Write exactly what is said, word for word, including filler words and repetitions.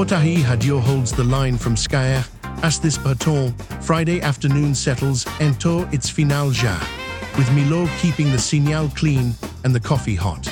Sabotahi Hadio holds the line from Skyer, as this baton, Friday afternoon settles ento its finale ja, with Milo keeping the signal clean and the coffee hot.